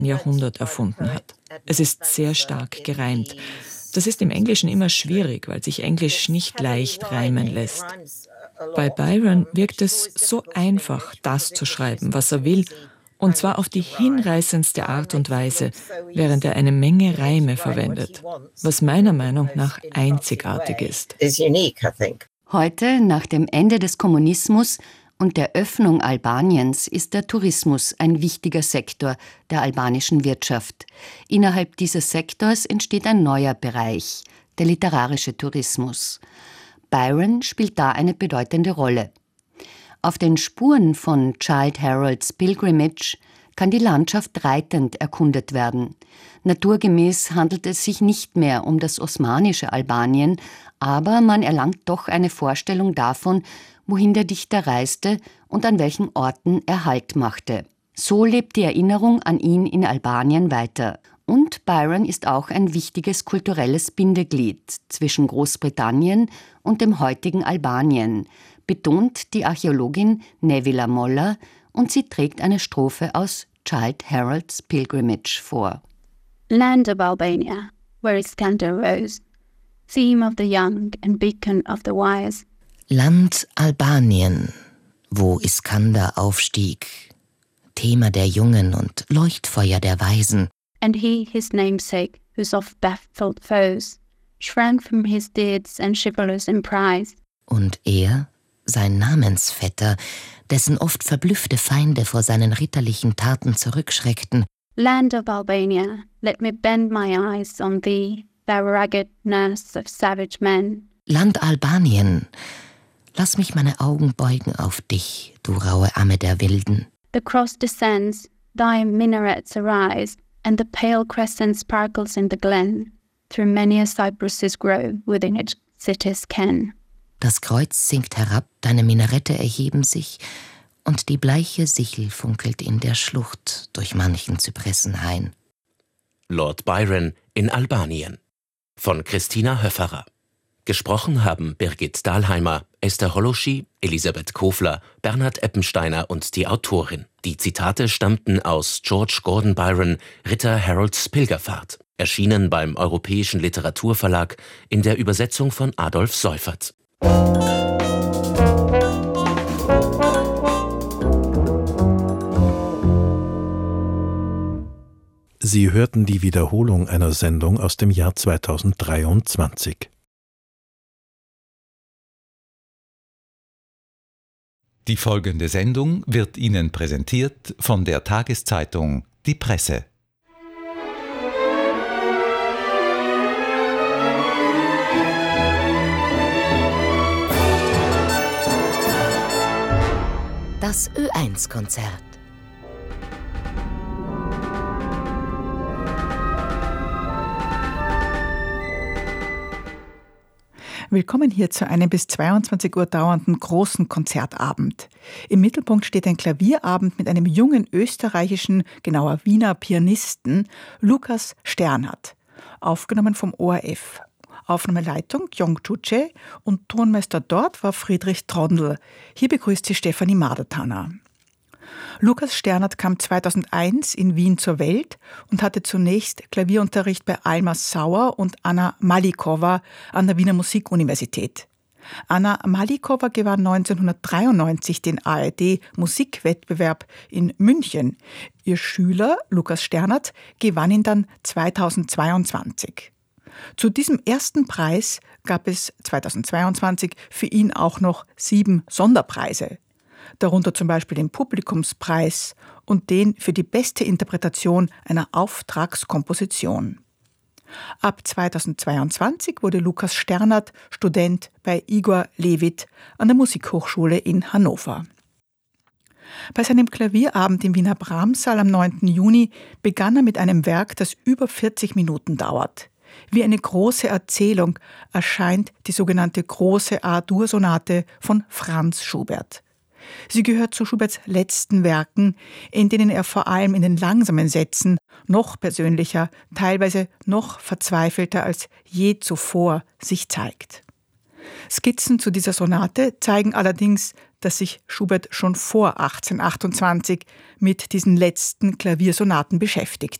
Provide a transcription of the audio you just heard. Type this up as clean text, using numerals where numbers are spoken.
Jahrhundert erfunden hat. Es ist sehr stark gereimt. Das ist im Englischen immer schwierig, weil sich Englisch nicht leicht reimen lässt. Bei Byron wirkt es so einfach, das zu schreiben, was er will, und zwar auf die hinreißendste Art und Weise, während er eine Menge Reime verwendet, was meiner Meinung nach einzigartig ist. Heute, nach dem Ende des Kommunismus und der Öffnung Albaniens, ist der Tourismus ein wichtiger Sektor der albanischen Wirtschaft. Innerhalb dieses Sektors entsteht ein neuer Bereich, der literarische Tourismus. Byron spielt da eine bedeutende Rolle. Auf den Spuren von Childe Harolds Pilgrimage kann die Landschaft reitend erkundet werden. Naturgemäß handelt es sich nicht mehr um das osmanische Albanien, aber man erlangt doch eine Vorstellung davon, wohin der Dichter reiste und an welchen Orten er Halt machte. So lebt die Erinnerung an ihn in Albanien weiter. Und Byron ist auch ein wichtiges kulturelles Bindeglied zwischen Großbritannien und dem heutigen Albanien, betont die Archäologin Nevilla Moller, und sie trägt eine Strophe aus Childe Harolds Pilgrimage vor. Land of Albania, where Iskander rose, theme of the young and beacon of the wise. Land Albanien, wo Iskander aufstieg, Thema der Jungen und Leuchtfeuer der Weisen. And he, his namesake, whose oft baffled foes, shrank from his deeds and chivalrous emprise. Und er, sein Namensvetter, dessen oft verblüffte Feinde vor seinen ritterlichen Taten zurückschreckten. Land of Albania, let me bend my eyes on thee, thou rugged nurse of savage men. Land Albanien, lass mich meine Augen beugen auf dich, du raue Amme der Wilden. The cross descends, thy minarets arise, and the pale crescent sparkles in the glen, through many a cypress's grove within its city's ken. Das Kreuz sinkt herab, deine Minarette erheben sich, und die bleiche Sichel funkelt in der Schlucht durch manchen Zypressenhain. Lord Byron in Albanien von Christina Höfferer. Gesprochen haben Birgit Dahlheimer, Esther Holoschi, Elisabeth Kofler, Bernhard Eppensteiner und die Autorin. Die Zitate stammten aus George Gordon Byron, Ritter Harolds Pilgerfahrt, erschienen beim Europäischen Literaturverlag in der Übersetzung von Adolf Seufert. Sie hörten die Wiederholung einer Sendung aus dem Jahr 2023. Die folgende Sendung wird Ihnen präsentiert von der Tageszeitung Die Presse. Das Ö1-Konzert. Willkommen hier zu einem bis 22 Uhr dauernden großen Konzertabend. Im Mittelpunkt steht ein Klavierabend mit einem jungen österreichischen, genauer Wiener Pianisten, Lukas Sternhardt, aufgenommen vom ORF. Aufnahmeleitung Jong Tuce und Tonmeister dort war Friedrich Trondl. Hier begrüßt sie Stefanie Madertaner. Lukas Sternhardt kam 2001 in Wien zur Welt und hatte zunächst Klavierunterricht bei Alma Sauer und Anna Malikova an der Wiener Musikuniversität. Anna Malikova gewann 1993 den ARD-Musikwettbewerb in München. Ihr Schüler Lukas Sternhardt gewann ihn dann 2022. Zu diesem ersten Preis gab es 2022 für ihn auch noch 7 Sonderpreise. Darunter zum Beispiel den Publikumspreis und den für die beste Interpretation einer Auftragskomposition. Ab 2022 wurde Lukas Sternhardt Student bei Igor Levit an der Musikhochschule in Hannover. Bei seinem Klavierabend im Wiener Brahmssaal am 9. Juni begann er mit einem Werk, das über 40 Minuten dauert. Wie eine große Erzählung erscheint die sogenannte Große A-Dur-Sonate von Franz Schubert. Sie gehört zu Schuberts letzten Werken, in denen er vor allem in den langsamen Sätzen noch persönlicher, teilweise noch verzweifelter als je zuvor sich zeigt. Skizzen zu dieser Sonate zeigen allerdings, dass sich Schubert schon vor 1828 mit diesen letzten Klaviersonaten beschäftigt.